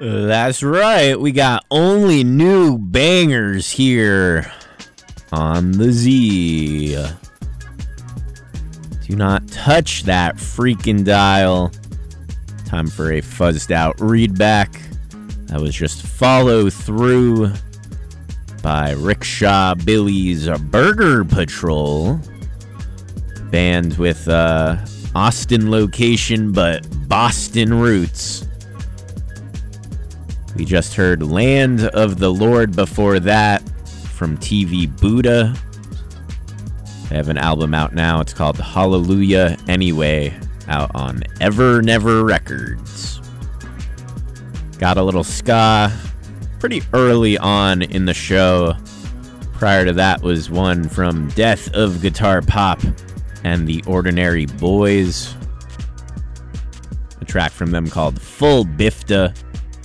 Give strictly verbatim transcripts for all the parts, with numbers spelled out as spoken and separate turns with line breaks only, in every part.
That's right. We got only new bangers here on the Z. Do not touch that freaking dial. Time for a fuzzed out read back. That was just Follow Through by Rickshaw Billy's Burger Patrol. Band with uh, Austin location but Boston roots. We just heard Land of the Lord before that from T V Buddha. They have an album out now. It's called Hallelujah Anyway, out on Ever Never Records. Got a little ska pretty early on in the show. Prior to that was one from Death of Guitar Pop and the Ordinary Boys. A track from them called Full Bifta.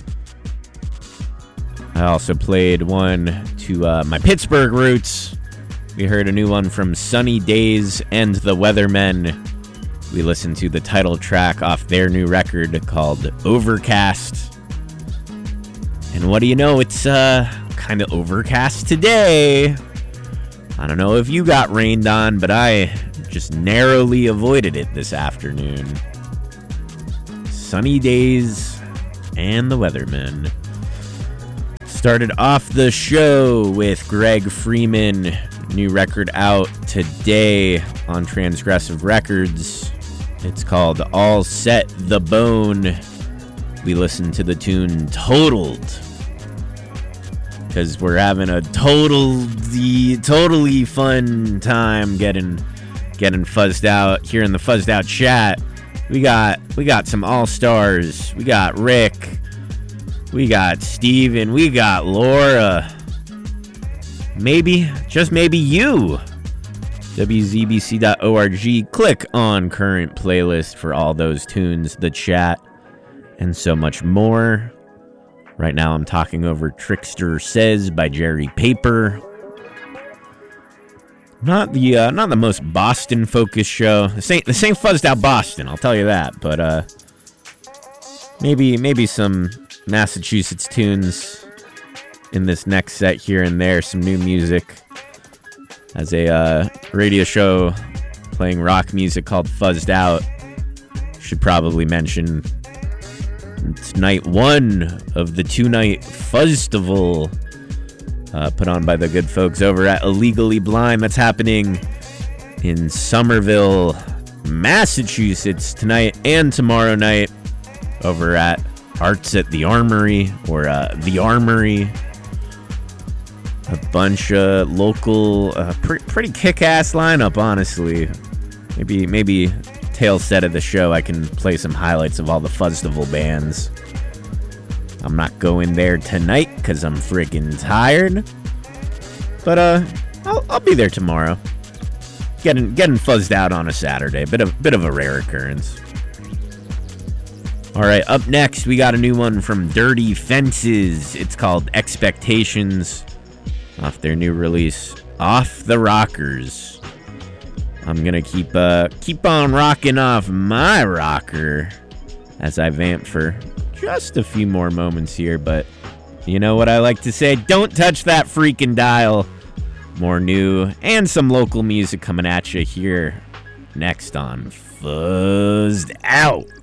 I also played one to uh, my Pittsburgh roots. We heard a new one from Sunny Days and the Weathermen. We listened to the title track off their new record called Overcast. And what do you know, it's uh, kind of overcast today. I don't know if you got rained on, but I just narrowly avoided it this afternoon. Sunny Days and the Weathermen. Started off the show with Greg Freeman, new record out today on Transgressive Records. It's called All Set the Bone. We listened to the tune Totaled, because we're having a total, the totally fun time getting getting fuzzed out here in the fuzzed out chat. We got we got some all-stars. We got Rick. We got Steven. We got Laura. Maybe, just maybe you. W Z B C dot org. Click on current playlist for all those tunes, the chat, and so much more. Right now I'm talking over Trickster Says by Jerry Paper. Not the uh, not the most Boston-focused show. This ain't, this ain't fuzzed out Boston, I'll tell you that. But uh, maybe maybe some Massachusetts tunes in this next set here and there. Some new music. As a uh, radio show playing rock music called Fuzzed Out. Should probably mention it's night one of the two-night Fuzztival uh, put on by the good folks over at Illegally Blind. That's happening in Somerville, Massachusetts tonight and tomorrow night over at Arts at the Armory, or uh, The Armory. A bunch of local, uh, pre- pretty kick-ass lineup, honestly. Maybe, maybe tail set of the show, I can play some highlights of all the Fuzztival bands. I'm not going there tonight because I'm freaking tired. But uh, I'll, I'll be there tomorrow. Getting getting fuzzed out on a Saturday, bit of bit of a rare occurrence. All right, up next we got a new one from Dirty Fences. It's called Expectations. Off their new release, Off the Rockers. I'm gonna keep uh keep on rocking off my rocker as I vamp for just a few more moments here, but you know what I like to say, don't touch that freaking dial. More new and some local music coming at you here next on Fuzzed Out.